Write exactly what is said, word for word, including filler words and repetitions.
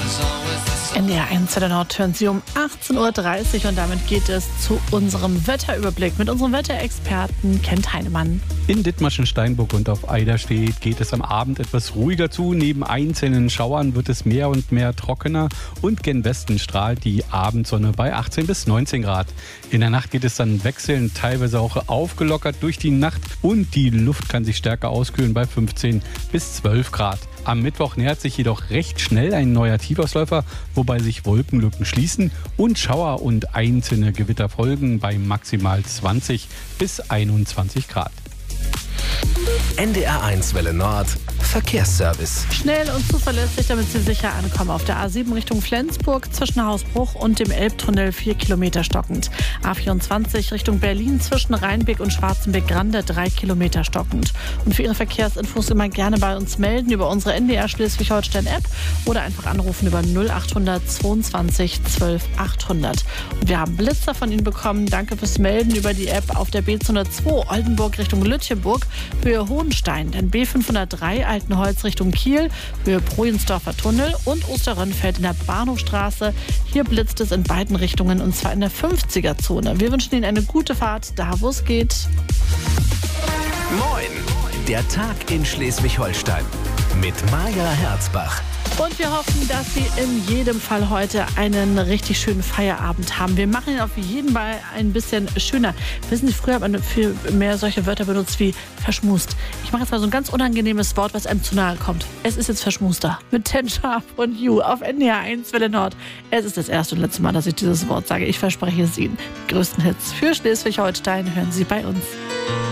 N D R eins zu der Nord hören Sie um achtzehn Uhr dreißig und damit geht es zu unserem Wetterüberblick mit unserem Wetterexperten Kent Heinemann. In Dithmarschen, Steinburg und auf Eiderstedt geht es am Abend etwas ruhiger zu. Neben einzelnen Schauern wird es mehr und mehr trockener und gen Westen strahlt die Abendsonne bei achtzehn bis neunzehn Grad. In der Nacht geht es dann wechselnd, teilweise auch aufgelockert durch die Nacht und die Luft kann sich stärker auskühlen bei fünfzehn bis zwölf Grad. Am Mittwoch nähert sich jedoch recht schnell ein neuer Tiefausläufer, wobei sich Wolkenlücken schließen und Schauer und einzelne Gewitter folgen bei maximal zwanzig bis einundzwanzig Grad. N D R eins Welle Nord Verkehrsservice. Schnell und zuverlässig, damit Sie sicher ankommen. Auf der A sieben Richtung Flensburg zwischen Hausbruch und dem Elbtunnel vier Kilometer stockend. A vierundzwanzig Richtung Berlin zwischen Rheinbeck und Schwarzenbeck-Grande drei Kilometer stockend. Und für Ihre Verkehrsinfos immer gerne bei uns melden über unsere N D R Schleswig-Holstein-App oder einfach anrufen über null achthundert zweiundzwanzig zwölf achthundert. Und wir haben Blitzer von Ihnen bekommen. Danke fürs Melden über die App auf der B zweihundertzwei Oldenburg Richtung Lütjeburg, Höhe Hohenstein, dann B fünfhundertdrei Altenholz Richtung Kiel, Höhe Projensdorfer Tunnel und Osterrönfeld in der Bahnhofstraße. Hier blitzt es in beiden Richtungen und zwar in der fünfziger-Zone. Wir wünschen Ihnen eine gute Fahrt, da wo es geht. Moin! Der Tag in Schleswig-Holstein mit Maja Herzbach. Und wir hoffen, dass Sie in jedem Fall heute einen richtig schönen Feierabend haben. Wir machen ihn auf jeden Fall ein bisschen schöner. Wissen Sie, früher hat man viel mehr solche Wörter benutzt wie verschmust. Ich mache jetzt mal so ein ganz unangenehmes Wort, was einem zu nahe kommt. Es ist jetzt verschmuster. Mit Ten Sharp und You auf N D R eins Welle Nord. Es ist das erste und letzte Mal, dass ich dieses Wort sage. Ich verspreche es Ihnen. Die größten Hits für Schleswig-Holstein hören Sie bei uns.